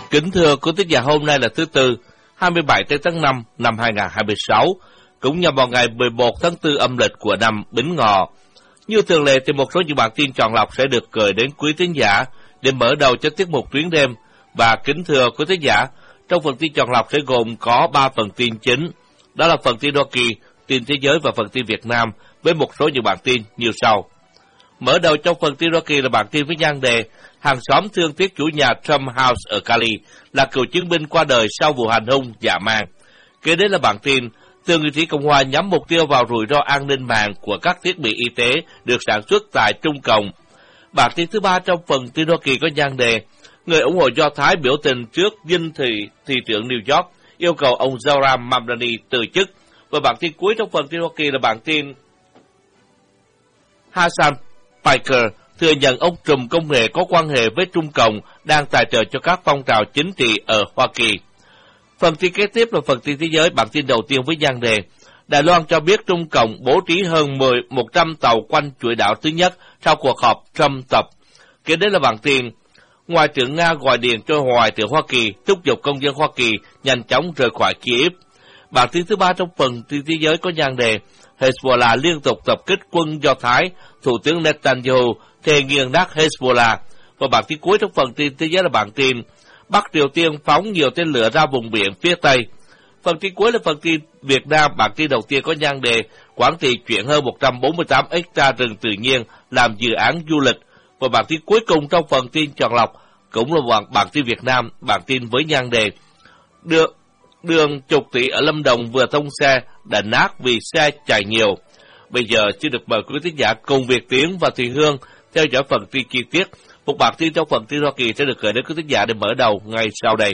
Kính thưa quý thính giả, hôm nay là thứ Tư, 27 tháng 5 năm 2026, cũng nhằm vào ngày 11 tháng 4 âm lịch của năm Bính Ngọ. Như thường lệ thì một số những bản tin chọn lọc sẽ được gửi đến quý thính giả để mở đầu cho tiết mục Tuyến đêm. Và kính thưa quý thính giả, trong phần tin chọn lọc sẽ gồm có 3 phần tin chính, đó là phần tin Hoa Kỳ, tin thế giới và phần tin Việt Nam, với một số những bản tin như sau. Mở đầu trong phần tin Hoa Kỳ là bản tin với nhan đề hàng xóm thương tiếc chủ nhà Trump House ở Cali là cựu chiến binh qua đời sau vụ hành hung dã man. Kế đến là bản tin Thượng nghị sĩ Cộng hòa nhắm mục tiêu vào rủi ro an ninh mạng của các thiết bị y tế được sản xuất tại Trung Cộng. Bản tin thứ ba trong phần tin Hoa Kỳ có nhan đề người ủng hộ Do Thái biểu tình trước dinh thị trưởng New York yêu cầu ông Zohran Mamdani từ chức. Và bản tin cuối trong phần tin Hoa Kỳ là bản tin Hassan Piker thừa nhận ông trùm công nghệ có quan hệ với Trung Cộng đang tài trợ cho các phong trào chính trị ở Hoa Kỳ. Phần tin kế tiếp là phần tin thế giới, bản tin đầu tiên với nhan đề Đài Loan cho biết Trung Cộng bố trí hơn 100 tàu quanh chuỗi đảo thứ nhất sau cuộc họp Trump tập. Kế đến là bản tin Ngoại trưởng Nga gọi điện cho Ngoại trưởng Hoa Kỳ thúc giục công dân Hoa Kỳ nhanh chóng rời khỏi Kiev. Bản tin thứ ba trong phần tin thế giới có nhan đề Hezbollah liên tục tập kích quân Do Thái, Thủ tướng Netanyahu thề nghiền nát Hezbollah. Và bản tin cuối trong phần tin thế giới là bản tin Bắc Triều Tiên phóng nhiều tên lửa ra vùng biển phía Tây. Phần tin cuối là phần tin Việt Nam, bản tin đầu tiên có nhan đề Quảng Trị chuyển hơn 148 ha rừng tự nhiên làm dự án du lịch. Và bản tin cuối cùng trong phần tin chọn lọc cũng là bản tin Việt Nam, bản tin với nhan đề Đường chục tỷ ở Lâm Đồng vừa thông xe đã nát vì xe chạy nhiều. Bây giờ xin được mời quý khán giả cùng Việt Tiến và Thùy Hương theo dõi phần tin chi tiết. Một bản tin trong phần tin Hoa Kỳ sẽ được gửi đến quý khán giả để mở đầu ngay sau đây.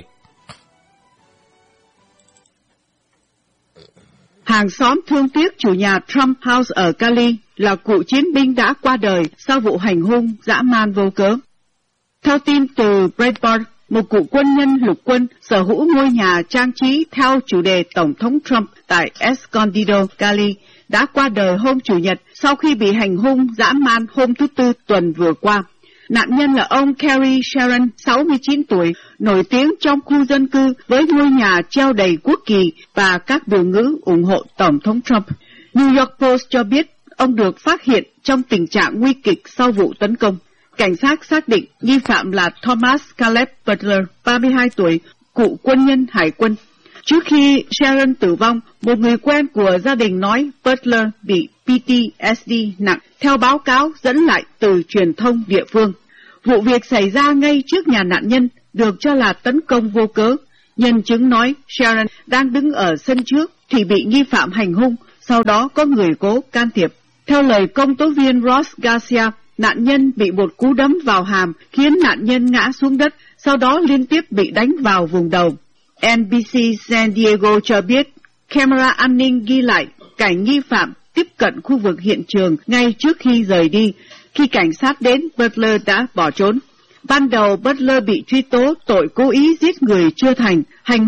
Hàng xóm thương tiếc chủ nhà Trump House ở Cali là cựu chiến binh đã qua đời sau vụ hành hung dã man vô cớ. Theo tin từ Breitbart, một cựu quân nhân lục quân sở hữu ngôi nhà trang trí theo chủ đề Tổng thống Trump tại Escondido, Cali, đã qua đời hôm Chủ nhật sau khi bị hành hung dã man hôm thứ Tư tuần vừa qua. Nạn nhân là ông Kerry Sharon, 69 tuổi, nổi tiếng trong khu dân cư với ngôi nhà treo đầy quốc kỳ và các biểu ngữ ủng hộ Tổng thống Trump. New York Post cho biết ông được phát hiện trong tình trạng nguy kịch sau vụ tấn công. Cảnh sát xác định nghi phạm là Thomas Caleb Butler, 32 tuổi, cựu quân nhân hải quân. Trước khi Sharon tử vong, một người quen của gia đình nói Butler bị PTSD nặng, theo báo cáo dẫn lại từ truyền thông địa phương. Vụ việc xảy ra ngay trước nhà nạn nhân, được cho là tấn công vô cớ. Nhân chứng nói Sharon đang đứng ở sân trước thì bị nghi phạm hành hung, sau đó có người cố can thiệp. Theo lời công tố viên Ross Garcia, nạn nhân bị một cú đấm vào hàm khiến nạn nhân ngã xuống đất, sau đó liên tiếp bị đánh vào vùng đầu. NBC San Diego cho biết camera an ninh ghi lại cảnh nghi phạm tiếp cận khu vực hiện trường ngay trước khi rời đi. Khi cảnh sát đến, Butler đã bỏ trốn. Ban đầu Butler bị truy tố tội cố ý giết người chưa thành, hành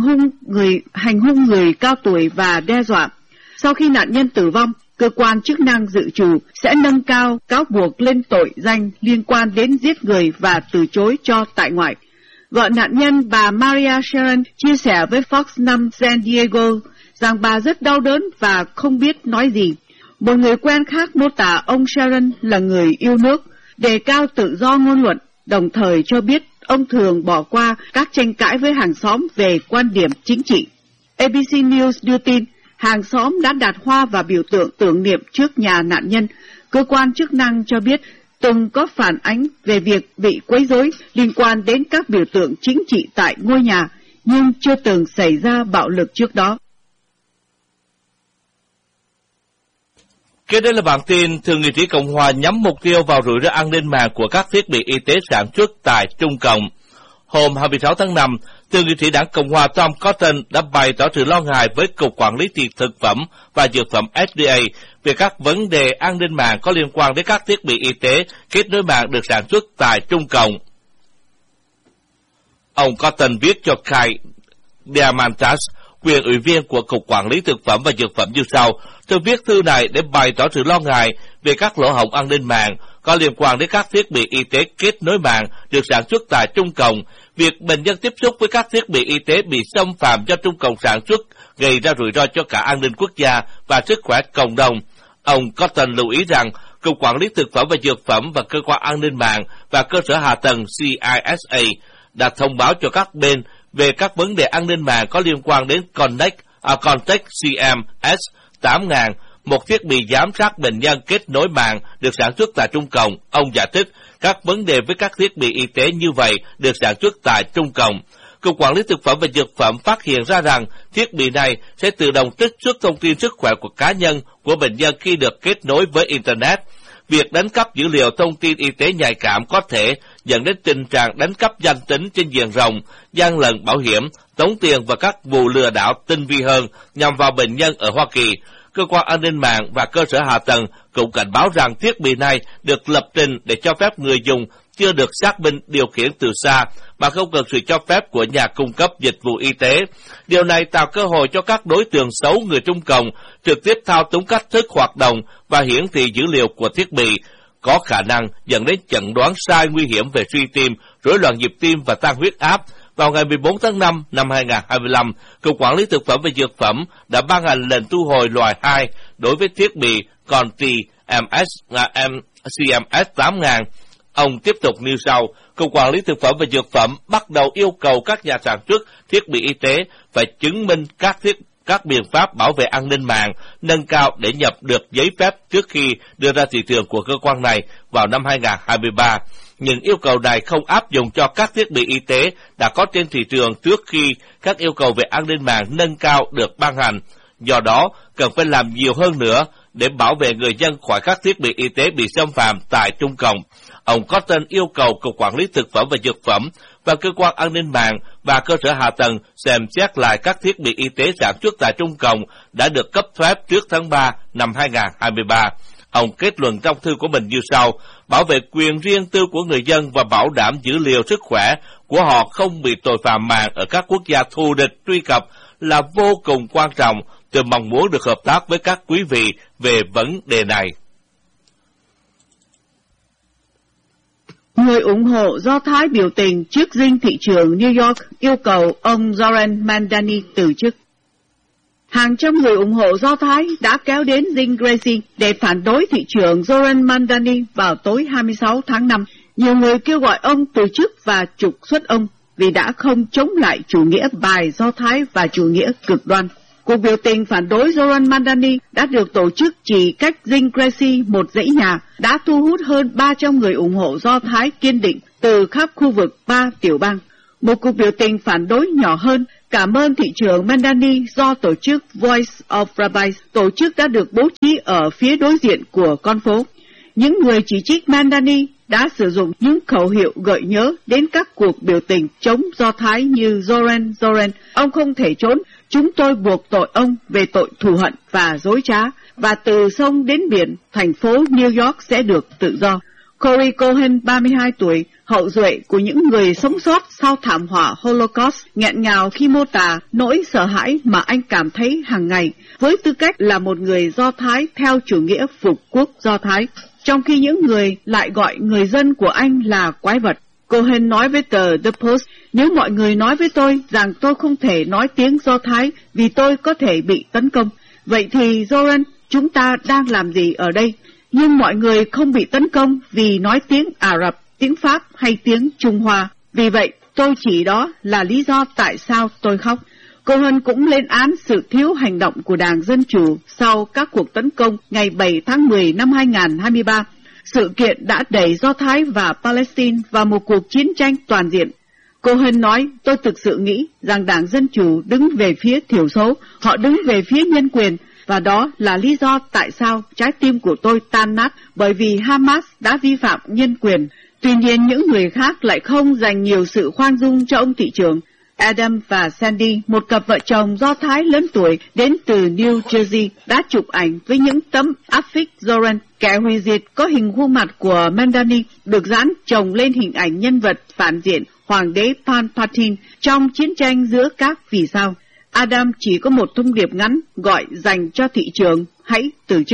hung người cao tuổi và đe dọa. Sau khi nạn nhân tử vong, cơ quan chức năng dự trù sẽ nâng cao cáo buộc lên tội danh liên quan đến giết người và từ chối cho tại ngoại. Vợ nạn nhân bà Maria Sharon chia sẻ với Fox 5 San Diego rằng bà rất đau đớn và không biết nói gì. Một người quen khác mô tả ông Sharon là người yêu nước, đề cao tự do ngôn luận, đồng thời cho biết ông thường bỏ qua các tranh cãi với hàng xóm về quan điểm chính trị. ABC News đưa tin hàng xóm đã đặt hoa và biểu tượng tưởng niệm trước nhà nạn nhân. Cơ quan chức năng cho biết từng có phản ánh về việc bị quấy rối liên quan đến các biểu tượng chính trị tại ngôi nhà, nhưng chưa từng xảy ra bạo lực trước đó. Kế đến là bản tin Thượng nghị sĩ Cộng hòa nhắm mục tiêu vào rủi ro an ninh mạng của các thiết bị y tế sản xuất tại Trung Cộng. Hôm 26 tháng 5, Thượng nghị sĩ đảng Cộng hòa Tom Cotton đã bày tỏ sự lo ngại với Cục Quản lý Thực phẩm và Dược phẩm FDA về các vấn đề an ninh mạng có liên quan đến các thiết bị y tế kết nối mạng được sản xuất tại Trung Cộng. Ông Cotton viết cho Kai Diamantas, quyền ủy viên của Cục Quản lý Thực phẩm và Dược phẩm như sau: Tôi viết thư này để bày tỏ sự lo ngại về các lỗ hổng an ninh mạng có liên quan đến các thiết bị y tế kết nối mạng được sản xuất tại Trung Cộng. Việc bệnh nhân tiếp xúc với các thiết bị y tế bị xâm phạm do Trung Cộng sản xuất gây ra rủi ro cho cả an ninh quốc gia và sức khỏe cộng đồng. Ông Cotton lưu ý rằng, Cục Quản lý Thực phẩm và Dược phẩm và Cơ quan An ninh mạng và Cơ sở Hạ tầng CISA đã thông báo cho các bên về các vấn đề an ninh mạng có liên quan đến Contact CMS 8000, một thiết bị giám sát bệnh nhân kết nối mạng được sản xuất tại Trung Cộng. Ông giải thích các vấn đề với các thiết bị y tế như vậy được sản xuất tại Trung Cộng. Cục Quản lý Thực phẩm và Dược phẩm phát hiện ra rằng thiết bị này sẽ tự động trích xuất thông tin sức khỏe của cá nhân của bệnh nhân khi được kết nối với Internet. Việc đánh cắp dữ liệu thông tin y tế nhạy cảm có thể dẫn đến tình trạng đánh cắp danh tính trên diện rộng, gian lận bảo hiểm, tống tiền và các vụ lừa đảo tinh vi hơn nhằm vào bệnh nhân ở Hoa Kỳ. Cơ quan An ninh mạng và Cơ sở Hạ tầng cũng cảnh báo rằng thiết bị này được lập trình để cho phép người dùng chưa được xác minh điều khiển từ xa mà không cần sự cho phép của nhà cung cấp dịch vụ y tế. Điều này tạo cơ hội cho các đối tượng xấu người Trung Cộng trực tiếp thao túng cách thức hoạt động và hiển thị dữ liệu của thiết bị, có khả năng dẫn đến chẩn đoán sai nguy hiểm về suy tim, rối loạn nhịp tim và tăng huyết áp. Vào ngày 14 tháng 5 năm 2025, Cục Quản lý Thực phẩm và Dược phẩm đã ban hành lệnh thu hồi loại 2 đối với thiết bị CMS 8000. Ông tiếp tục nêu sau, Cục Quản lý Thực phẩm và Dược phẩm bắt đầu yêu cầu các nhà sản xuất thiết bị y tế phải chứng minh các biện pháp bảo vệ an ninh mạng nâng cao để nhập được giấy phép trước khi đưa ra thị trường của cơ quan này vào năm 2023. Nhưng yêu cầu này không áp dụng cho các thiết bị y tế đã có trên thị trường trước khi các yêu cầu về an ninh mạng nâng cao được ban hành. Do đó, cần phải làm nhiều hơn nữa để bảo vệ người dân khỏi các thiết bị y tế bị xâm phạm tại Trung Cộng. Ông Cotton yêu cầu Cục Quản lý Thực phẩm và Dược phẩm và Cơ quan An ninh mạng và Cơ sở Hạ tầng xem xét lại các thiết bị y tế sản xuất tại Trung Cộng đã được cấp phép trước tháng 3 năm 2023. Ông kết luận trong thư của mình như sau: bảo vệ quyền riêng tư của người dân và bảo đảm dữ liệu sức khỏe của họ không bị tội phạm mạng ở các quốc gia thù địch truy cập là vô cùng quan trọng. Tôi mong muốn được hợp tác với các quý vị về vấn đề này. Người ủng hộ Do Thái biểu tình trước dinh thị trường New York yêu cầu ông Zoran Mandani từ chức. Hàng trăm người ủng hộ Do Thái đã kéo đến dinh Gracie để phản đối thị trưởng Zoran Mandani vào tối 26 tháng 5. Nhiều người kêu gọi ông từ chức và trục xuất ông vì đã không chống lại chủ nghĩa bài Do Thái và chủ nghĩa cực đoan. Cuộc biểu tình phản đối Zoran Mandani đã được tổ chức chỉ cách dinh Gracie một dãy nhà, đã thu hút hơn 300 người ủng hộ Do Thái kiên định từ khắp khu vực 3 tiểu bang. Một cuộc biểu tình phản đối nhỏ hơn cảm ơn thị trưởng Mandani do tổ chức Voice of Rabbis tổ chức đã được bố trí ở phía đối diện của con phố. Những người chỉ trích Mandani đã sử dụng những khẩu hiệu gợi nhớ đến các cuộc biểu tình chống Do Thái như Zoran, ông không thể trốn, chúng tôi buộc tội ông về tội thù hận và dối trá, và từ sông đến biển, thành phố New York sẽ được tự do. Corey Cohen, 32 tuổi, hậu duệ của những người sống sót sau thảm họa Holocaust, nghẹn ngào khi mô tả nỗi sợ hãi mà anh cảm thấy hàng ngày với tư cách là một người Do Thái theo chủ nghĩa phục quốc Do Thái, trong khi những người lại gọi người dân của anh là quái vật. Cohen nói với tờ The Post, nếu mọi người nói với tôi rằng tôi không thể nói tiếng Do Thái vì tôi có thể bị tấn công, vậy thì Zoran, chúng ta đang làm gì ở đây? Nhưng mọi người không bị tấn công vì nói tiếng Ả Rập, tiếng Pháp hay tiếng Trung Hoa. Vì vậy, tôi chỉ đó là lý do tại sao tôi khóc. Cohen cũng lên án sự thiếu hành động của Đảng Dân Chủ sau các cuộc tấn công ngày 7 tháng 10 năm 2023. Sự kiện đã đẩy Do Thái và Palestine vào một cuộc chiến tranh toàn diện. Cohen nói, tôi thực sự nghĩ rằng Đảng Dân Chủ đứng về phía thiểu số, họ đứng về phía nhân quyền, và đó là lý do tại sao trái tim của tôi tan nát bởi vì Hamas đã vi phạm nhân quyền. Tuy nhiên, những người khác lại không dành nhiều sự khoan dung cho ông thị trưởng. Adam và Sandy, một cặp vợ chồng Do Thái lớn tuổi đến từ New Jersey, đã chụp ảnh với những tấm áp phích Zoran, kẻ hủy diệt có hình khuôn mặt của Mandani, được dán chồng lên hình ảnh nhân vật phản diện Hoàng đế Palpatine trong chiến tranh giữa các vì sao. Adam chỉ có một thông điệp ngắn gọi dành cho thị trường: hãy từ chức.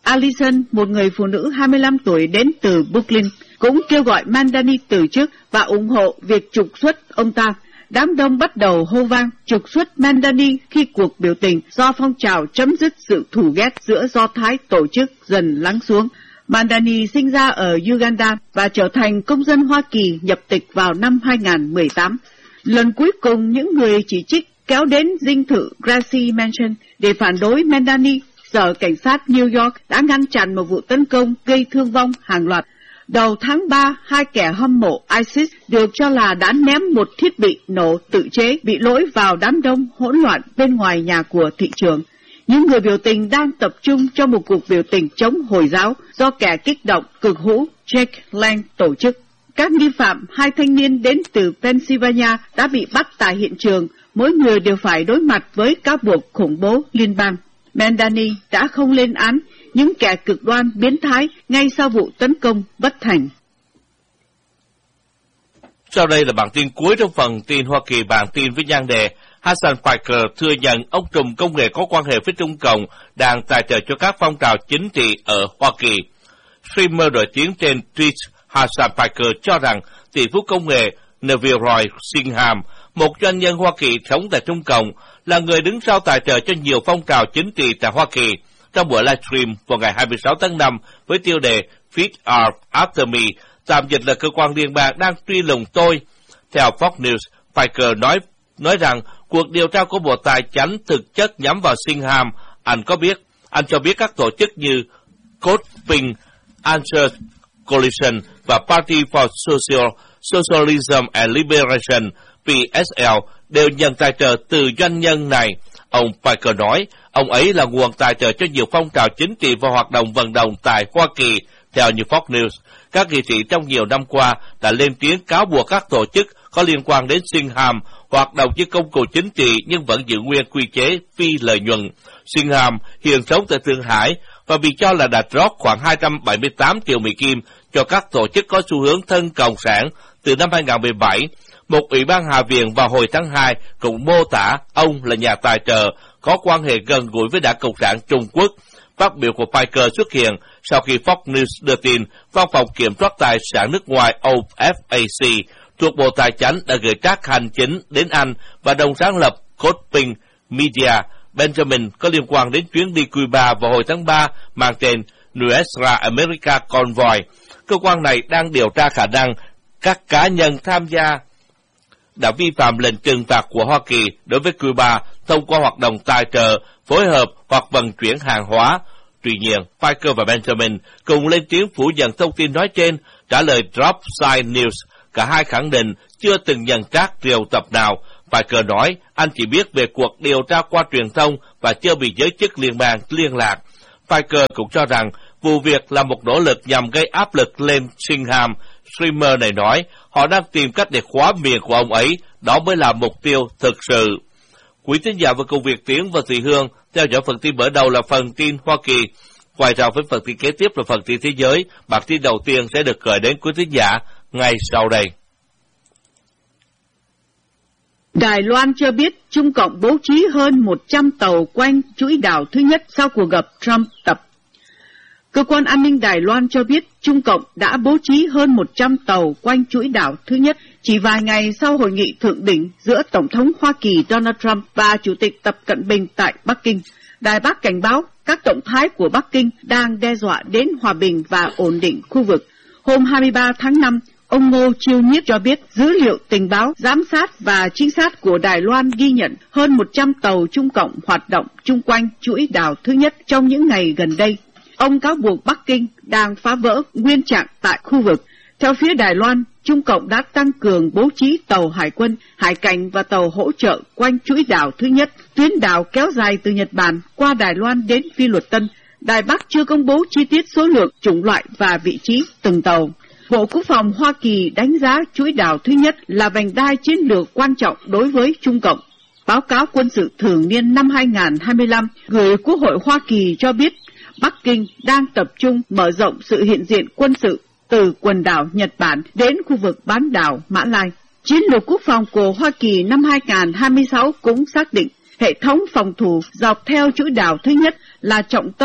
Allison, một người phụ nữ 25 tuổi đến từ Brooklyn, cũng kêu gọi Mandani từ chức và ủng hộ việc trục xuất ông ta. Đám đông bắt đầu hô vang trục xuất Mandani khi cuộc biểu tình do phong trào chấm dứt sự thù ghét giữa Do Thái tổ chức dần lắng xuống. Mandani sinh ra ở Uganda và trở thành công dân Hoa Kỳ nhập tịch vào năm 2018. Lần cuối cùng, những người chỉ trích kéo đến dinh thự Gracie Mansion để phản đối Mandani. Sở cảnh sát New York đã ngăn chặn một vụ tấn công gây thương vong hàng loạt. Đầu tháng 3, hai kẻ hâm mộ ISIS được cho là đã ném một thiết bị nổ tự chế bị lỗi vào đám đông hỗn loạn bên ngoài nhà của thị trưởng. Những người biểu tình đang tập trung cho một cuộc biểu tình chống Hồi giáo do kẻ kích động cực hữu Jake Lang tổ chức. Các nghi phạm, hai thanh niên đến từ Pennsylvania, đã bị bắt tại hiện trường. Mỗi người đều phải đối mặt với cáo buộc khủng bố liên bang. Mandani đã không lên án những kẻ cực đoan biến thái ngay sau vụ tấn công bất thành. Sau đây là bản tin cuối trong phần tin Hoa Kỳ, bản tin với nhan đề Hassan Piker thừa nhận ông trùm công nghệ có quan hệ với Trung Cộng đang tài trợ cho các phong trào chính trị ở Hoa Kỳ. Streamer nổi tiếng trên Twitch Hassan Piker cho rằng tỷ phú công nghệ Neville Roy Singham, một doanh nhân Hoa Kỳ sống tại Trung Cộng, là người đứng sau tài trợ cho nhiều phong trào chính trị tại Hoa Kỳ. Trong buổi livestream vào ngày 26 tháng 5 với tiêu đề Feet Are After Me, tạm dịch là cơ quan liên bang đang truy lùng tôi. Theo Fox News, Piker nói rằng cuộc điều tra của Bộ Tài chánh thực chất nhắm vào Singham. Anh cho biết các tổ chức như Code Pink, Answer Coalition và Party for Socialism and Liberation (PSL) đều nhận tài trợ từ doanh nhân này. Ông Piker nói, ông ấy là nguồn tài trợ cho nhiều phong trào chính trị và hoạt động vận động tại Hoa Kỳ. Theo như Fox News, các nghị sĩ trong nhiều năm qua đã lên tiếng cáo buộc các tổ chức có liên quan đến Singham hoạt động như công cụ chính trị nhưng vẫn giữ nguyên quy chế phi lợi nhuận. Singham hiện sống tại Thượng Hải và bị cho là đã rót khoảng 278 triệu Mỹ Kim cho các tổ chức có xu hướng thân cộng sản từ năm 2017. Một ủy ban Hạ viện vào hồi tháng 2 cũng mô tả ông là nhà tài trợ có quan hệ gần gũi với Đảng Cộng sản Trung Quốc. Phát biểu của Piker xuất hiện sau khi Fox News đưa tin Văn phòng Kiểm soát Tài sản nước ngoài OFAC thuộc Bộ Tài chánh đã gửi trác hành chính đến Anh và đồng sáng lập Code Pink Media Benjamin có liên quan đến chuyến đi Cuba vào hồi tháng 3 mang tên Nuestra America Convoy. Cơ quan này đang điều tra khả năng các cá nhân tham gia đã vi phạm lệnh trừng phạt của Hoa Kỳ đối với Cuba thông qua hoạt động tài trợ, phối hợp hoặc vận chuyển hàng hóa. Tuy nhiên, Piker và Benjamin cùng lên tiếng phủ nhận thông tin nói trên, trả lời Dropside News. Cả hai khẳng định chưa từng nhận trác triệu tập nào. Piker nói anh chỉ biết về cuộc điều tra qua truyền thông và chưa bị giới chức liên bang liên lạc. Piker cũng cho rằng vụ việc là một nỗ lực nhằm gây áp lực lên Singham. Streamer này nói họ đang tìm cách để khóa miệng của ông ấy, đó mới là mục tiêu thực sự. Quý thính giả và công việc Tiến và Thị Hương theo dõi phần tin mở đầu là phần tin Hoa Kỳ. Quay ra với phần tin kế tiếp là phần tin thế giới. Bản tin đầu tiên sẽ được gửi đến quý thính giả ngay sau đây. Đài Loan cho biết Trung Cộng bố trí hơn 100 tàu quanh chuỗi đảo thứ nhất sau cuộc gặp Trump tập. Cơ quan an ninh Đài Loan cho biết Trung Cộng đã bố trí hơn 100 tàu quanh chuỗi đảo thứ nhất chỉ vài ngày sau hội nghị thượng đỉnh giữa Tổng thống Hoa Kỳ Donald Trump và Chủ tịch Tập Cận Bình tại Bắc Kinh. Đài Bắc cảnh báo các động thái của Bắc Kinh đang đe dọa đến hòa bình và ổn định khu vực. Hôm 23 tháng 5, ông Ngô Chiêu Nhiếp cho biết dữ liệu tình báo, giám sát và trinh sát của Đài Loan ghi nhận hơn 100 tàu Trung Cộng hoạt động chung quanh chuỗi đảo thứ nhất trong những ngày gần đây. Ông cáo buộc Bắc Kinh đang phá vỡ nguyên trạng tại khu vực. Theo phía Đài Loan, Trung Cộng đã tăng cường bố trí tàu hải quân, hải cảnh và tàu hỗ trợ quanh chuỗi đảo thứ nhất. Tuyến đảo kéo dài từ Nhật Bản qua Đài Loan đến Phi Luật Tân. Đài Bắc chưa công bố chi tiết số lượng, chủng loại và vị trí từng tàu. Bộ Quốc phòng Hoa Kỳ đánh giá chuỗi đảo thứ nhất là vành đai chiến lược quan trọng đối với Trung Cộng. Báo cáo quân sự thường niên năm 2025 gửi Quốc hội Hoa Kỳ cho biết Bắc Kinh đang tập trung mở rộng sự hiện diện quân sự từ quần đảo Nhật Bản đến khu vực bán đảo Mã Lai. Chiến lược quốc phòng của Hoa Kỳ năm 2026 cũng xác định hệ thống phòng thủ dọc theo chuỗi đảo thứ nhất là trọng tâm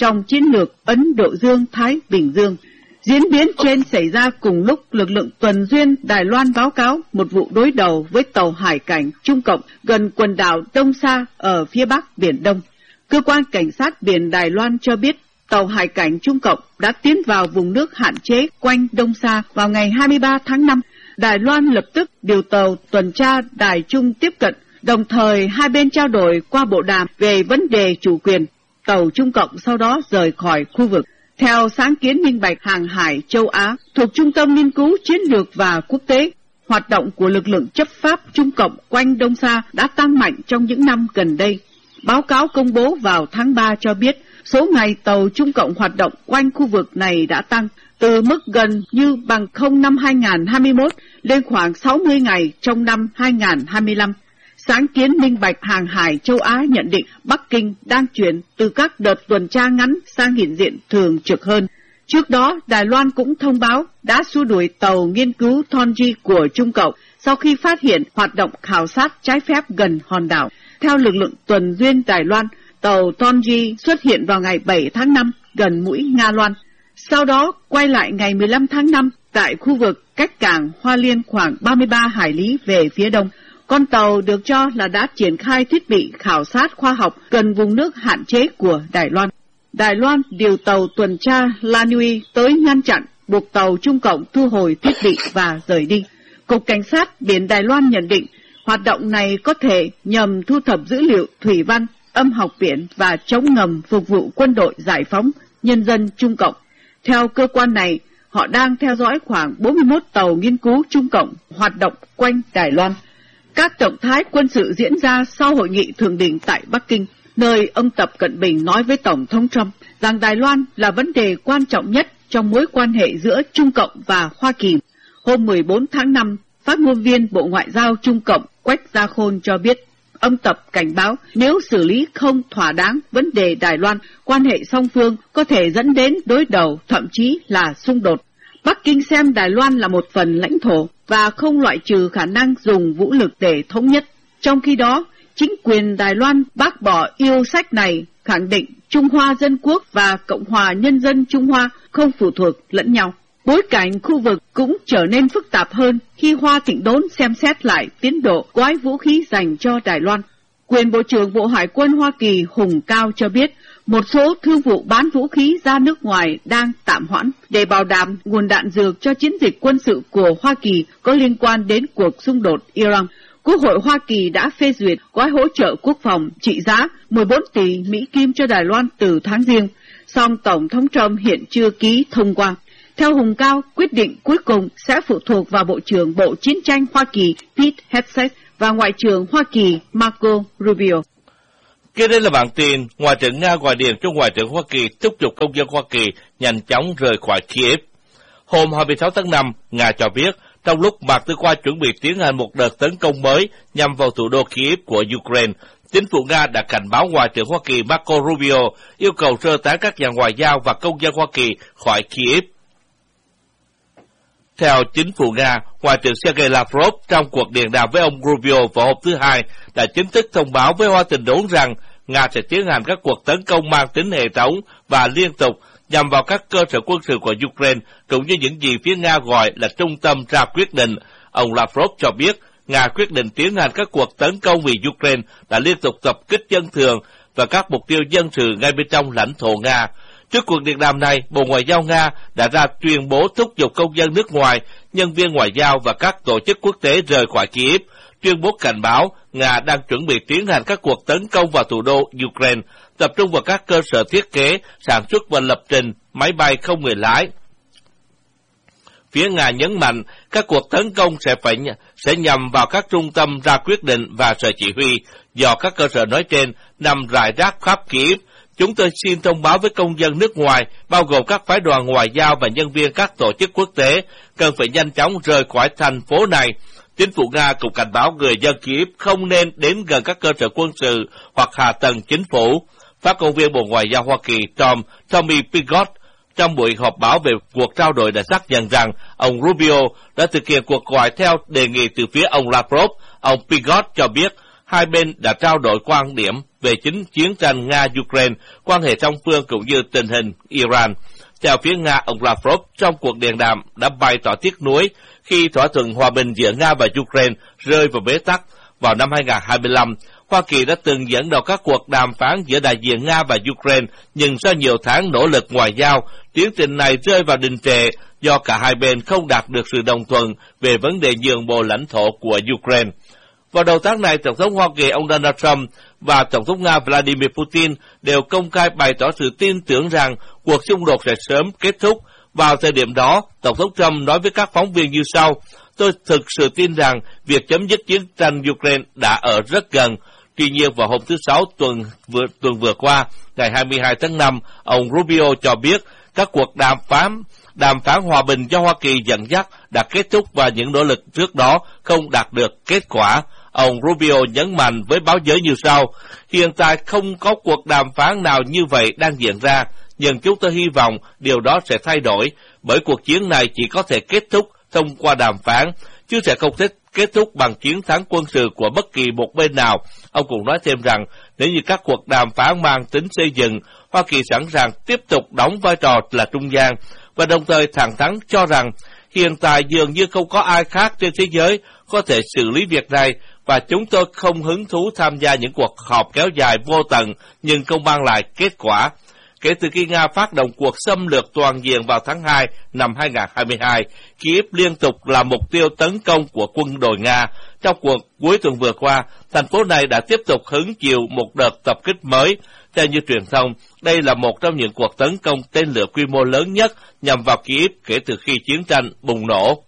trong chiến lược Ấn Độ Dương-Thái Bình Dương. Diễn biến trên xảy ra cùng lúc lực lượng tuần duyên Đài Loan báo cáo một vụ đối đầu với tàu hải cảnh Trung Cộng gần quần đảo Đông Sa ở phía bắc Biển Đông. Cơ quan cảnh sát biển Đài Loan cho biết tàu hải cảnh Trung Cộng đã tiến vào vùng nước hạn chế quanh Đông Sa vào ngày 23 tháng 5. Đài Loan lập tức điều tàu tuần tra Đài Trung tiếp cận, đồng thời hai bên trao đổi qua bộ đàm về vấn đề chủ quyền. Tàu Trung Cộng sau đó rời khỏi khu vực. Theo sáng kiến minh bạch hàng hải châu Á thuộc Trung tâm Nghiên cứu Chiến lược và Quốc tế, hoạt động của lực lượng chấp pháp Trung Cộng quanh Đông Sa đã tăng mạnh trong những năm gần đây. Báo cáo công bố vào tháng 3 cho biết số ngày tàu Trung Cộng hoạt động quanh khu vực này đã tăng từ mức gần như bằng không năm 2021 lên khoảng 60 ngày trong năm 2025. Sáng kiến minh bạch hàng hải châu Á nhận định Bắc Kinh đang chuyển từ các đợt tuần tra ngắn sang hiện diện thường trực hơn. Trước đó, Đài Loan cũng thông báo đã xua đuổi tàu nghiên cứu Thonji của Trung Cộng sau khi phát hiện hoạt động khảo sát trái phép gần hòn đảo. Theo lực lượng tuần duyên Đài Loan, tàu Thonji xuất hiện vào ngày 7 tháng 5 gần mũi Nga Loan. Sau đó, quay lại ngày 15 tháng 5 tại khu vực cách cảng Hoa Liên khoảng 33 hải lý về phía đông. Con tàu được cho là đã triển khai thiết bị khảo sát khoa học gần vùng nước hạn chế của Đài Loan. Đài Loan điều tàu tuần tra La Nui tới ngăn chặn, buộc tàu Trung Cộng thu hồi thiết bị và rời đi. Cục Cảnh sát biển Đài Loan nhận định hoạt động này có thể nhằm thu thập dữ liệu thủy văn, âm học biển và chống ngầm phục vụ quân đội giải phóng nhân dân Trung Cộng. Theo cơ quan này, họ đang theo dõi khoảng 41 tàu nghiên cứu Trung Cộng hoạt động quanh Đài Loan. Các động thái quân sự diễn ra sau hội nghị thượng đỉnh tại Bắc Kinh, nơi ông Tập Cận Bình nói với Tổng thống Trump rằng Đài Loan là vấn đề quan trọng nhất trong mối quan hệ giữa Trung Cộng và Hoa Kỳ. Hôm 14 tháng 5, phát ngôn viên Bộ Ngoại giao Trung Cộng Quách Gia Khôn cho biết, ông Tập cảnh báo nếu xử lý không thỏa đáng vấn đề Đài Loan, quan hệ song phương có thể dẫn đến đối đầu, thậm chí là xung đột. Bắc Kinh xem Đài Loan là một phần lãnh thổ và không loại trừ khả năng dùng vũ lực để thống nhất. Trong khi đó, chính quyền Đài Loan bác bỏ yêu sách này, khẳng định Trung Hoa Dân Quốc và Cộng hòa Nhân dân Trung Hoa không phụ thuộc lẫn nhau. Bối cảnh khu vực cũng trở nên phức tạp hơn khi Hoa Thịnh Đốn xem xét lại tiến độ gói vũ khí dành cho Đài Loan. Quyền Bộ trưởng Bộ Hải quân Hoa Kỳ Hùng Cao cho biết, một số thương vụ bán vũ khí ra nước ngoài đang tạm hoãn để bảo đảm nguồn đạn dược cho chiến dịch quân sự của Hoa Kỳ có liên quan đến cuộc xung đột Iran. Quốc hội Hoa Kỳ đã phê duyệt gói hỗ trợ quốc phòng trị giá 14 tỷ Mỹ Kim cho Đài Loan từ tháng Giêng, song Tổng thống Trump hiện chưa ký thông qua. Theo Hùng Cao, quyết định cuối cùng sẽ phụ thuộc vào Bộ trưởng Bộ Chiến tranh Hoa Kỳ Pete Hegseth và Ngoại trưởng Hoa Kỳ Marco Rubio. Kế đến là bản tin, Ngoại trưởng Nga gọi điện cho Ngoại trưởng Hoa Kỳ thúc giục công dân Hoa Kỳ nhanh chóng rời khỏi Kiev. Hôm 26 tháng 5, Nga cho biết, trong lúc Mạc Tư Khoa chuẩn bị tiến hành một đợt tấn công mới nhằm vào thủ đô Kiev của Ukraine, chính phủ Nga đã cảnh báo Ngoại trưởng Hoa Kỳ Marco Rubio yêu cầu sơ tán các nhà ngoại giao và công dân Hoa Kỳ khỏi Kiev. Theo chính phủ Nga, Ngoại trưởng Sergei Lavrov trong cuộc điện đàm với ông Rubio vào hôm thứ Hai đã chính thức thông báo với Hoa Tình Đốn rằng Nga sẽ tiến hành các cuộc tấn công mang tính hệ thống và liên tục nhằm vào các cơ sở quân sự của Ukraine, cũng như những gì phía Nga gọi là trung tâm ra quyết định. Ông Lavrov cho biết Nga quyết định tiến hành các cuộc tấn công vì Ukraine đã liên tục tập kích dân thường và các mục tiêu dân sự ngay bên trong lãnh thổ Nga. Trước cuộc điện đàm này, Bộ Ngoại giao Nga đã ra tuyên bố thúc giục công dân nước ngoài, nhân viên ngoại giao và các tổ chức quốc tế rời khỏi Kiev, tuyên bố cảnh báo Nga đang chuẩn bị tiến hành các cuộc tấn công vào thủ đô Ukraine, tập trung vào các cơ sở thiết kế, sản xuất và lập trình máy bay không người lái. Phía Nga nhấn mạnh các cuộc tấn công sẽ nhằm vào các trung tâm ra quyết định và sở chỉ huy, do các cơ sở nói trên nằm rải rác khắp Kiev. Chúng tôi xin thông báo với công dân nước ngoài, bao gồm các phái đoàn ngoại giao và nhân viên các tổ chức quốc tế, cần phải nhanh chóng rời khỏi thành phố này. Chính phủ Nga cũng cảnh báo người dân Kiev không nên đến gần các cơ sở quân sự hoặc hạ tầng chính phủ. Phát ngôn viên Bộ Ngoại giao Hoa Kỳ Tommy Piggott trong buổi họp báo về cuộc trao đổi đã xác nhận rằng ông Rubio đã thực hiện cuộc gọi theo đề nghị từ phía ông Lavrov. Ông Piggott cho biết hai bên đã trao đổi quan điểm về chính chiến tranh Nga-Ukraine, quan hệ song phương cũng như tình hình Iran. Theo phía Nga, ông Lavrov trong cuộc điện đàm đã bày tỏ tiếc nuối khi thỏa thuận hòa bình giữa Nga và Ukraine rơi vào bế tắc vào năm 2025. Hoa Kỳ đã từng dẫn đầu các cuộc đàm phán giữa đại diện Nga và Ukraine, nhưng sau nhiều tháng nỗ lực ngoại giao, tiến trình này rơi vào đình trệ do cả hai bên không đạt được sự đồng thuận về vấn đề nhượng bộ lãnh thổ của Ukraine. Vào đầu tháng này, Tổng thống Hoa Kỳ ông Donald Trump và Tổng thống Nga Vladimir Putin đều công khai bày tỏ sự tin tưởng rằng cuộc xung đột sẽ sớm kết thúc. Vào thời điểm đó, Tổng thống Trump nói với các phóng viên như sau: "Tôi thực sự tin rằng việc chấm dứt chiến tranh Ukraine đã ở rất gần." Tuy nhiên, vào hôm thứ Sáu tuần vừa qua, ngày 22 tháng 5, ông Rubio cho biết các cuộc đàm phán hòa bình do Hoa Kỳ dẫn dắt đã kết thúc và những nỗ lực trước đó không đạt được kết quả. Ông Rubio nhấn mạnh với báo giới như sau: "Hiện tại không có cuộc đàm phán nào như vậy đang diễn ra, nhưng chúng tôi hy vọng điều đó sẽ thay đổi, bởi cuộc chiến này chỉ có thể kết thúc thông qua đàm phán, chứ sẽ không thể kết thúc bằng chiến thắng quân sự của bất kỳ một bên nào." Ông cũng nói thêm rằng nếu như các cuộc đàm phán mang tính xây dựng, Hoa Kỳ sẵn sàng tiếp tục đóng vai trò là trung gian, và đồng thời thẳng thắn cho rằng hiện tại dường như không có ai khác trên thế giới có thể xử lý việc này, và chúng tôi không hứng thú tham gia những cuộc họp kéo dài vô tận nhưng không mang lại kết quả. Kể từ khi Nga phát động cuộc xâm lược toàn diện vào tháng 2 năm 2022, Kyiv liên tục là mục tiêu tấn công của quân đội Nga. Trong cuộc cuối tuần vừa qua, thành phố này đã tiếp tục hứng chịu một đợt tập kích mới. Theo như truyền thông, đây là một trong những cuộc tấn công tên lửa quy mô lớn nhất nhằm vào Kyiv kể từ khi chiến tranh bùng nổ.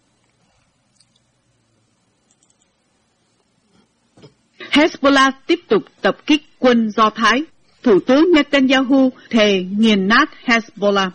Hezbollah tiếp tục tập kích quân Do Thái. Thủ tướng Netanyahu thề nghiền nát Hezbollah.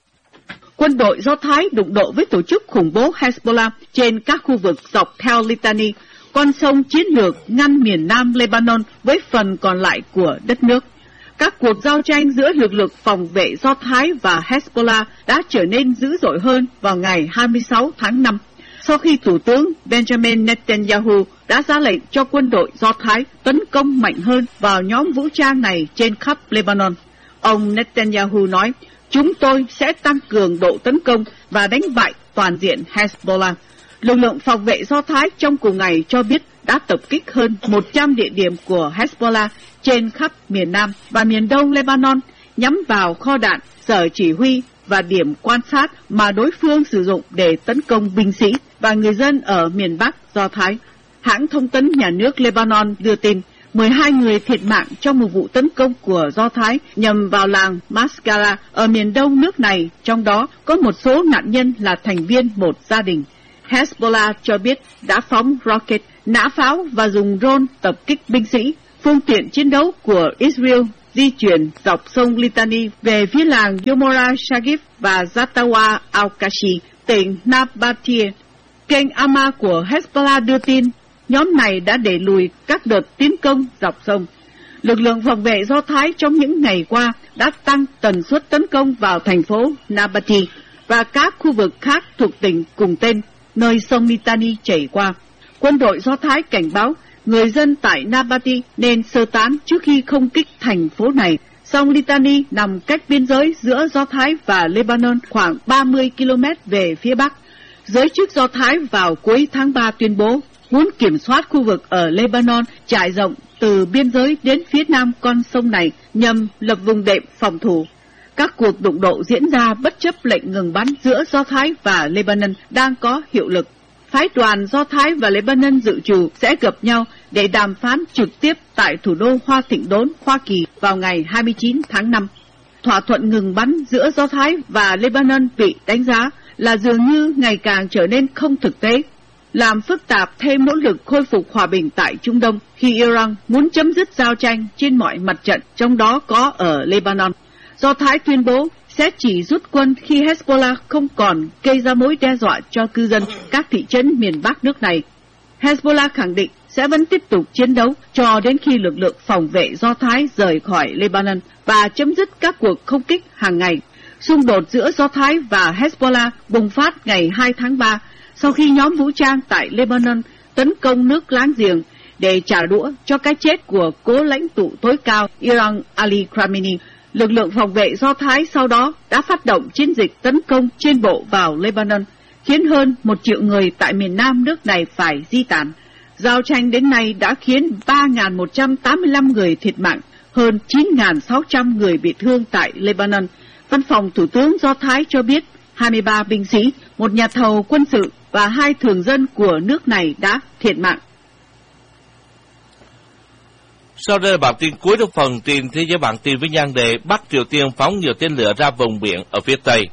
Quân đội Do Thái đụng độ với tổ chức khủng bố Hezbollah trên các khu vực dọc theo Litani, con sông chiến lược ngăn miền nam Lebanon với phần còn lại của đất nước. Các cuộc giao tranh giữa lực lượng phòng vệ Do Thái và Hezbollah đã trở nên dữ dội hơn vào ngày 26 tháng 5, sau khi Thủ tướng Benjamin Netanyahu đã ra lệnh cho quân đội Do Thái tấn công mạnh hơn vào nhóm vũ trang này trên khắp Lebanon. Ông Netanyahu nói: "Chúng tôi sẽ tăng cường độ tấn công và đánh bại toàn diện Hezbollah." Lực lượng phòng vệ Do Thái trong cùng ngày cho biết đã tập kích hơn 100 địa điểm của Hezbollah trên khắp miền Nam và miền Đông Lebanon, nhắm vào kho đạn, sở chỉ huy và điểm quan sát mà đối phương sử dụng để tấn công binh sĩ và người dân ở miền Bắc Do Thái. Hãng thông tấn nhà nước Lebanon đưa tin 12 người thiệt mạng trong một vụ tấn công của Do Thái nhằm vào làng Mascara ở miền đông nước này, trong đó có một số nạn nhân là thành viên một gia đình. Hezbollah cho biết đã phóng rocket, nã pháo và dùng drone tập kích binh sĩ. Phương tiện chiến đấu của Israel di chuyển dọc sông Litani về phía làng Yomora Shagif và Zatawa al-Kashi, tỉnh Nabatia. Kênh Ama của Hezbollah đưa tin nhóm này đã đẩy lùi các đợt tiến công dọc sông. Lực lượng phòng vệ Do Thái trong những ngày qua đã tăng tần suất tấn công vào thành phố Nabati và các khu vực khác thuộc tỉnh cùng tên, nơi sông Litani chảy qua. Quân đội Do Thái cảnh báo người dân tại Nabati nên sơ tán trước khi không kích thành phố này. Sông Litani nằm cách biên giới giữa Do Thái và Lebanon khoảng 30 km về phía bắc. Giới chức Do Thái vào cuối tháng 3 tuyên bố muốn kiểm soát khu vực ở Lebanon trải rộng từ biên giới đến phía nam con sông này nhằm lập vùng đệm phòng thủ. Các cuộc đụng độ diễn ra bất chấp lệnh ngừng bắn giữa Do Thái và Lebanon đang có hiệu lực. Phái đoàn Do Thái và Lebanon dự trù sẽ gặp nhau để đàm phán trực tiếp tại thủ đô Hoa Thịnh Đốn, Hoa Kỳ vào ngày 29 tháng 5. Thỏa thuận ngừng bắn giữa Do Thái và Lebanon bị đánh giá là dường như ngày càng trở nên không thực tế, làm phức tạp thêm nỗ lực khôi phục hòa bình tại Trung Đông khi Iran muốn chấm dứt giao tranh trên mọi mặt trận, trong đó có ở Lebanon. Do Thái tuyên bố sẽ chỉ rút quân khi Hezbollah không còn gây ra mối đe dọa cho cư dân các thị trấn miền Bắc nước này. Hezbollah khẳng định sẽ vẫn tiếp tục chiến đấu cho đến khi lực lượng phòng vệ Do Thái rời khỏi Lebanon và chấm dứt các cuộc không kích hàng ngày. Xung đột giữa Do Thái và Hezbollah bùng phát ngày 2 tháng 3 sau khi nhóm vũ trang tại Lebanon tấn công nước láng giềng để trả đũa cho cái chết của cố lãnh tụ tối cao Iran Ali Khamenei. Lực lượng phòng vệ Do Thái sau đó đã phát động chiến dịch tấn công trên bộ vào Lebanon, khiến hơn 1 triệu người tại miền nam nước này phải di tản. Giao tranh đến nay đã khiến 3.185 người thiệt mạng, hơn 9.600 người bị thương tại Lebanon. Văn phòng Thủ tướng Do Thái cho biết 23 binh sĩ, một nhà thầu quân sự và 2 thường dân của nước này đã thiệt mạng. Sau đây là bản tin cuối trong phần tin thế giới bản tin với nhan đề Bắc Triều Tiên phóng nhiều tên lửa ra vùng biển ở phía Tây.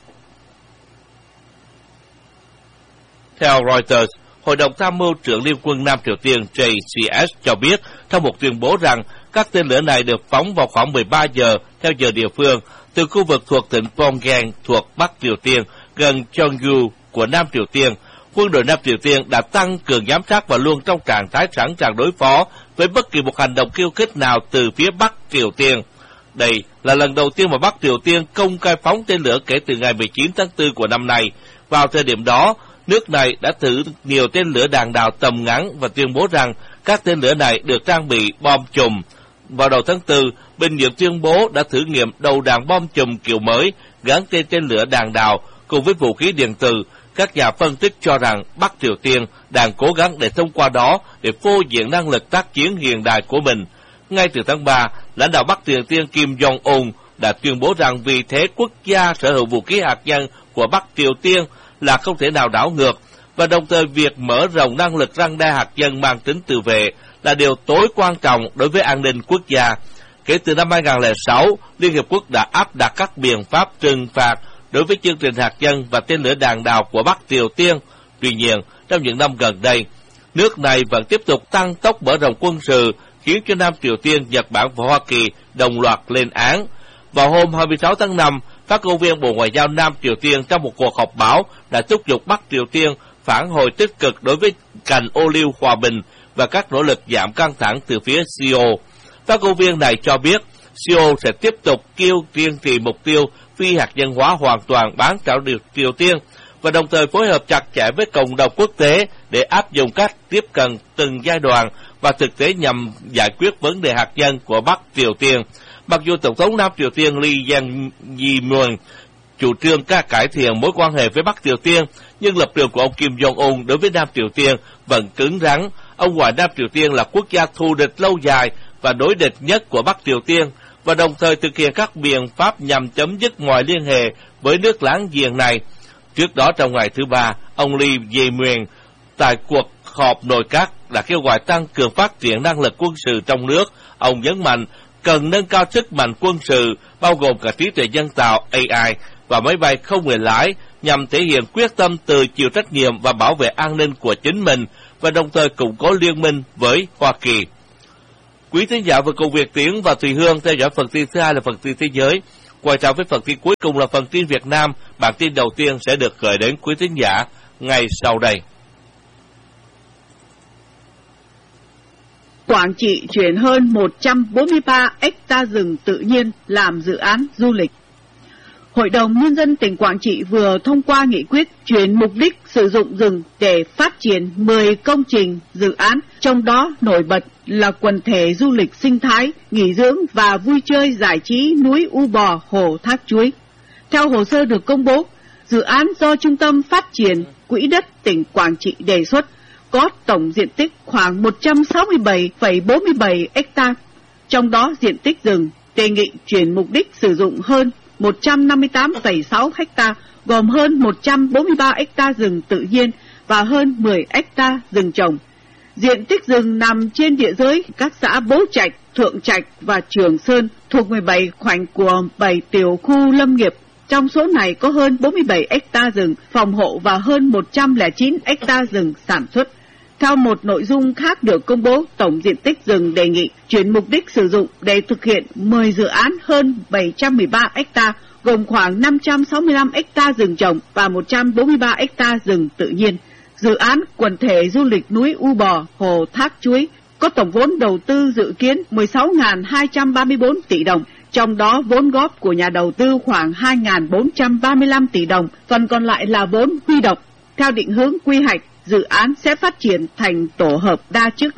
Theo Reuters, Hội đồng Tham mưu trưởng Liên quân Nam Triều Tiên JCS cho biết trong một tuyên bố rằng các tên lửa này được phóng vào khoảng 13 giờ theo giờ địa phương từ khu vực thuộc tỉnh Pyongyang thuộc Bắc Triều Tiên gần Cheongju của Nam Triều Tiên. Quân đội Nam Triều Tiên đã tăng cường giám sát và luôn trong trạng thái sẵn sàng đối phó với bất kỳ một hành động khiêu khích nào từ phía Bắc Triều Tiên. Đây là lần đầu tiên mà Bắc Triều Tiên công khai phóng tên lửa kể từ ngày 19 tháng 4 của năm nay. Vào thời điểm đó, nước này đã thử nhiều tên lửa đạn đạo tầm ngắn và tuyên bố rằng các tên lửa này được trang bị bom chùm. Vào đầu tháng 4, Bình Nhưỡng tuyên bố đã thử nghiệm đầu đạn bom chùm kiểu mới gắn trên tên lửa đạn đạo cùng với vũ khí điện tử. Các nhà phân tích cho rằng Bắc Triều Tiên đang cố gắng để thông qua đó để phô diễn năng lực tác chiến hiện đại của mình. Ngay từ tháng 3, lãnh đạo Bắc Triều Tiên Kim Jong-un đã tuyên bố rằng vị thế quốc gia sở hữu vũ khí hạt nhân của Bắc Triều Tiên là không thể nào đảo ngược, và đồng thời việc mở rộng năng lực răn đe hạt nhân mang tính tự vệ là điều tối quan trọng đối với an ninh quốc gia. Kể từ năm 2006, Liên Hiệp Quốc đã áp đặt các biện pháp trừng phạt đối với chương trình hạt nhân và tên lửa đạn đạo của Bắc Triều Tiên. Tuy nhiên, trong những năm gần đây, nước này vẫn tiếp tục tăng tốc mở rộng quân sự, khiến cho Nam Triều Tiên, Nhật Bản và Hoa Kỳ đồng loạt lên án. Vào hôm 26 tháng 5, phát ngôn viên Bộ Ngoại giao Nam Triều Tiên trong một cuộc họp báo đã thúc giục Bắc Triều Tiên phản hồi tích cực đối với cành ô liu hòa bình và các nỗ lực giảm căng thẳng từ phía Seoul. Phát ngôn viên này cho biết Seoul sẽ tiếp tục kiên trì mục tiêu phi hạt nhân hóa hoàn toàn bán đảo Triều Tiên và đồng thời phối hợp chặt chẽ với cộng đồng quốc tế để áp dụng cách tiếp cận từng giai đoạn và thực tế nhằm giải quyết vấn đề hạt nhân của Bắc Triều Tiên. Mặc dù Tổng thống Nam Triều Tiên Lee Jae-myung chủ trương cải thiện mối quan hệ với Bắc Triều Tiên, nhưng lập trường của ông Kim Jong-un đối với Nam Triều Tiên vẫn cứng rắn. Ông gọi Nam Triều Tiên là quốc gia thù địch lâu dài và đối địch nhất của Bắc Triều Tiên, và đồng thời thực hiện các biện pháp nhằm chấm dứt mọi liên hệ với nước láng giềng này. Trước đó trong ngày thứ Ba, ông Lee Jae-myung tại cuộc họp nội các đã kêu gọi tăng cường phát triển năng lực quân sự trong nước. Ông nhấn mạnh cần nâng cao sức mạnh quân sự, bao gồm cả trí tuệ nhân tạo AI và máy bay không người lái, nhằm thể hiện quyết tâm tự chịu trách nhiệm và bảo vệ an ninh của chính mình, và đồng thời củng cố liên minh với Hoa Kỳ. Quý thính giả vừa cùng Việt Tiến và Thùy Hương theo dõi phần tin thứ hai là phần tin thế giới. Quay trở với phần tin cuối cùng là phần tin Việt Nam. Bản tin đầu tiên sẽ được gửi đến quý thính giả ngay sau đây. Quảng Trị chuyển hơn 143 ha rừng tự nhiên làm dự án du lịch. Hội đồng Nhân dân tỉnh Quảng Trị vừa thông qua nghị quyết chuyển mục đích sử dụng rừng để phát triển 10 công trình dự án, trong đó nổi bật là quần thể du lịch sinh thái, nghỉ dưỡng và vui chơi giải trí núi U Bò, Hồ Thác Chuối. Theo hồ sơ được công bố, dự án do Trung tâm Phát triển Quỹ đất tỉnh Quảng Trị đề xuất có tổng diện tích khoảng 167,47 ha, trong đó diện tích rừng đề nghị chuyển mục đích sử dụng hơn 158,6 ha, gồm hơn 143 ha rừng tự nhiên và hơn 10 ha rừng trồng. Diện tích rừng nằm trên địa giới các xã Bố Trạch, Thượng Trạch và Trường Sơn thuộc 17 khoảnh của 7 tiểu khu lâm nghiệp. Trong số này có hơn 47 ha rừng phòng hộ và hơn 109 ha rừng sản xuất. Theo một nội dung khác được công bố, tổng diện tích rừng đề nghị chuyển mục đích sử dụng để thực hiện 10 dự án hơn 713 ha, gồm khoảng 565 ha rừng trồng và 143 ha rừng tự nhiên. Dự án quần thể du lịch núi U Bò, Hồ Thác Chuối có tổng vốn đầu tư dự kiến 16.234 tỷ đồng, trong đó vốn góp của nhà đầu tư khoảng 2.435 tỷ đồng, phần còn lại là vốn huy động. Theo định hướng quy hoạch, dự án sẽ phát triển thành tổ hợp đa chức năng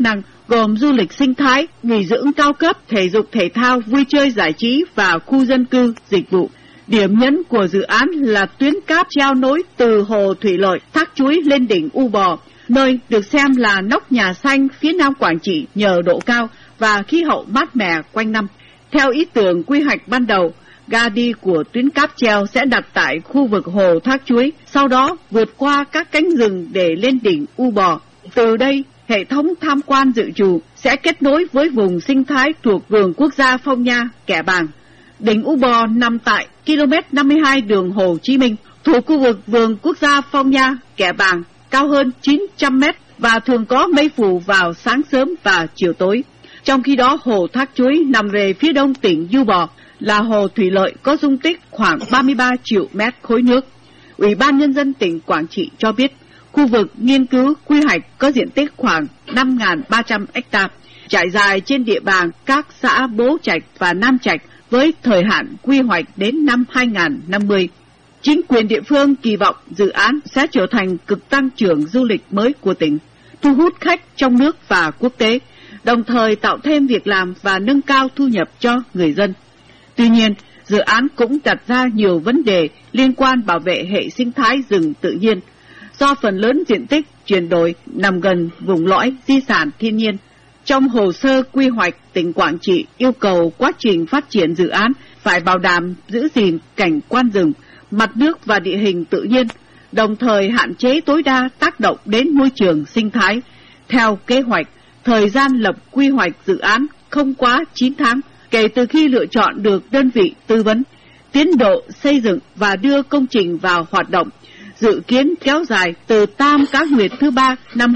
gồm du lịch sinh thái, nghỉ dưỡng cao cấp, thể dục thể thao, vui chơi giải trí và khu dân cư, dịch vụ. Điểm nhấn của dự án là tuyến cáp treo nối từ hồ thủy lợi Thác Chuối lên đỉnh U Bò, nơi được xem là nóc nhà xanh phía nam Quảng Trị nhờ độ cao và khí hậu mát mẻ quanh năm. Theo ý tưởng quy hoạch ban đầu, ga đi của tuyến cáp treo sẽ đặt tại khu vực hồ Thác Chuối, sau đó vượt qua các cánh rừng để lên đỉnh U Bò. Từ đây, hệ thống tham quan dự trù sẽ kết nối với vùng sinh thái thuộc vườn quốc gia Phong Nha, Kẻ Bàng. Đỉnh U Bò nằm tại km 52 đường Hồ Chí Minh, thuộc khu vực vườn quốc gia Phong Nha, Kẻ Bàng, cao hơn 900 mét và thường có mây phủ vào sáng sớm và chiều tối. Trong khi đó, hồ Thác Chuối nằm về phía đông tỉnh U Bò, là hồ thủy lợi có dung tích khoảng 33 triệu mét khối nước. Ủy ban Nhân dân tỉnh Quảng Trị cho biết, khu vực nghiên cứu quy hoạch có diện tích khoảng 5.300 ha, trải dài trên địa bàn các xã Bố Trạch và Nam Trạch với thời hạn quy hoạch đến năm 2050. Chính quyền địa phương kỳ vọng dự án sẽ trở thành cực tăng trưởng du lịch mới của tỉnh, thu hút khách trong nước và quốc tế, đồng thời tạo thêm việc làm và nâng cao thu nhập cho người dân. Tuy nhiên, dự án cũng đặt ra nhiều vấn đề liên quan bảo vệ hệ sinh thái rừng tự nhiên, do phần lớn diện tích chuyển đổi nằm gần vùng lõi di sản thiên nhiên. Trong hồ sơ quy hoạch, tỉnh Quảng Trị yêu cầu quá trình phát triển dự án phải bảo đảm giữ gìn cảnh quan rừng, mặt nước và địa hình tự nhiên, đồng thời hạn chế tối đa tác động đến môi trường sinh thái. Theo kế hoạch, thời gian lập quy hoạch dự án không quá 9 tháng kể từ khi lựa chọn được đơn vị tư vấn. Tiến độ xây dựng và đưa công trình vào hoạt động dự kiến kéo dài từ Tam Cá Nguyệt thứ 3 năm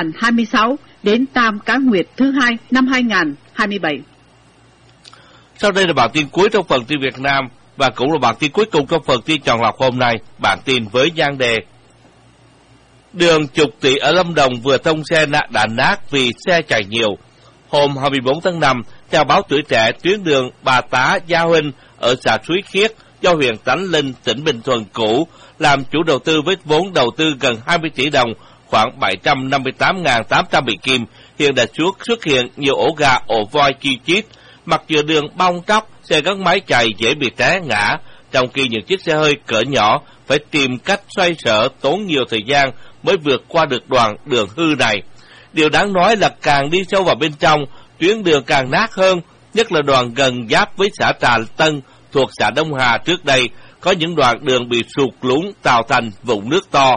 2026 đến Tam Cá Nguyệt thứ 2 năm 2027. Sau đây là bản tin cuối trong phần tin Việt Nam và cũng là bản tin cuối cùng trong phần tin chọn lọc hôm nay. Bản tin với nhan đề: đường chục tỷ ở Lâm Đồng vừa thông xe đã nát vì xe chạy nhiều. Hôm 24 tháng 5, theo báo Tuổi Trẻ, tuyến đường Bà Tá Gia Huynh ở xã Suối Khiết do huyện Tánh Linh, tỉnh Bình Thuận cũ làm chủ đầu tư với vốn đầu tư gần 20 tỷ đồng, khoảng 758.800 bị kim, hiện đã xuất hiện nhiều ổ gà, ổ voi chi chít. Mặt giữa đường bong tróc, xe gắn máy chạy dễ bị té ngã, trong khi những chiếc xe hơi cỡ nhỏ phải tìm cách xoay sở tốn nhiều thời gian mới vượt qua được đoạn đường hư này. Điều đáng nói là càng đi sâu vào bên trong, tuyến đường càng nát hơn, nhất là đoạn gần giáp với xã Trà Tân thuộc xã Đông Hà trước đây, có những đoạn đường bị sụt lún tạo thành vũng nước to.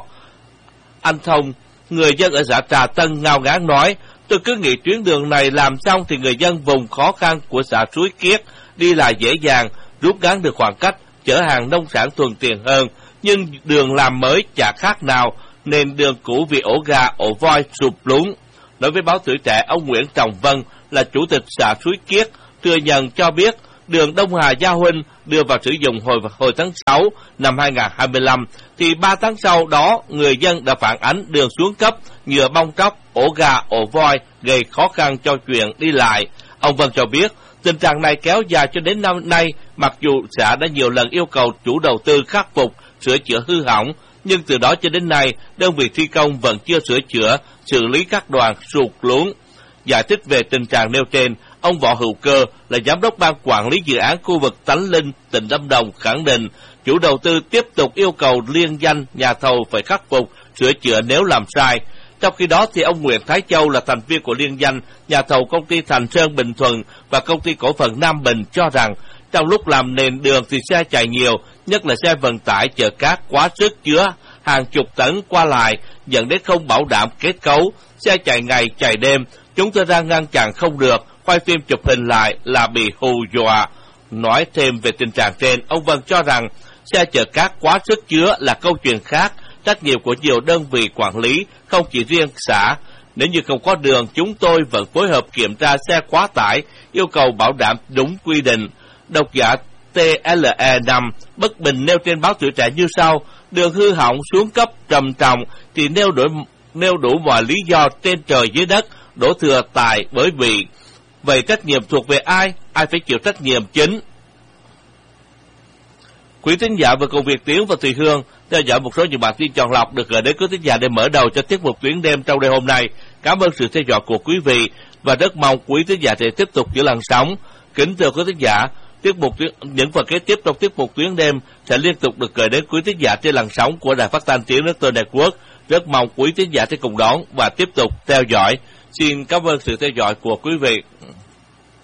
Anh Thông, người dân ở xã Trà Tân ngao ngán nói: tôi cứ nghĩ tuyến đường này làm xong thì người dân vùng khó khăn của xã Suối Kiết đi lại dễ dàng, rút ngắn được khoảng cách, chở hàng nông sản thuận tiện hơn, nhưng đường làm mới chả khác nào, nên đường cũ vì ổ gà, ổ voi sụp lún. Nói với báo Tuổi Trẻ, ông Nguyễn Trọng Vân là chủ tịch xã Suối Kiết thừa nhận cho biết đường Đông Hà Gia Huynh đưa vào sử dụng hồi tháng 6 năm 2025, thì 3 tháng sau đó người dân đã phản ánh đường xuống cấp, nhựa bong tróc, ổ gà, ổ voi gây khó khăn cho chuyện đi lại. Ông Vân cho biết tình trạng này kéo dài cho đến năm nay, mặc dù xã đã nhiều lần yêu cầu chủ đầu tư khắc phục, sửa chữa hư hỏng, nhưng từ đó cho đến nay đơn vị thi công vẫn chưa sửa chữa, xử lý các đoạn sụt lún. Giải thích về tình trạng nêu trên, ông Võ Hữu Cơ là giám đốc ban quản lý dự án khu vực Tánh Linh, tỉnh Lâm Đồng khẳng định chủ đầu tư tiếp tục yêu cầu liên danh nhà thầu phải khắc phục, sửa chữa nếu làm sai. Trong khi đó thì ông Nguyễn Thái Châu là thành viên của liên danh nhà thầu công ty Thành Sơn Bình Thuận và công ty cổ phần Nam Bình cho rằng trong lúc làm nền đường thì xe chạy nhiều, nhất là xe vận tải chở cát quá sức chứa hàng chục tấn qua lại, dẫn đến không bảo đảm kết cấu, xe chạy ngày chạy đêm, chúng tôi ra ngăn chặn không được, quay phim chụp hình lại là bị hù dọa. Nói thêm về tình trạng trên, ông Vân cho rằng xe chở cát quá sức chứa là câu chuyện khác, trách nhiệm của nhiều đơn vị quản lý, không chỉ riêng xã. Nếu như không có đường, chúng tôi vẫn phối hợp kiểm tra xe quá tải, yêu cầu bảo đảm đúng quy định. Độc giả TLE5 bất bình nêu trên báo Tuổi Trẻ như sau: đường hư hỏng, xuống cấp, trầm trọng thì nêu đủ mọi lý do trên trời dưới đất, đổ thừa tài bởi vì. Vậy trách nhiệm thuộc về ai? Ai phải chịu trách nhiệm chính? Quý thính giả vừa cùng Việt Tiến và Thùy Hương theo dõi một số những bản tin chọn lọc được gửi đến quý thính giả để mở đầu cho tiết mục Tuyến Đêm trong đêm hôm nay. Cảm ơn sự theo dõi của quý vị và rất mong quý thính giả sẽ tiếp tục giữ làn sóng. Kính thưa quý thính giả, những phần kế tiếp trong tiết mục Tuyến Đêm sẽ liên tục được gửi đến quý thính giả trên làn sóng của Đài Phát thanh Tiếng nói Tôi Network. Rất mong quý thính giả sẽ cùng đón và tiếp tục theo dõi. Xin cảm ơn sự theo dõi của quý vị.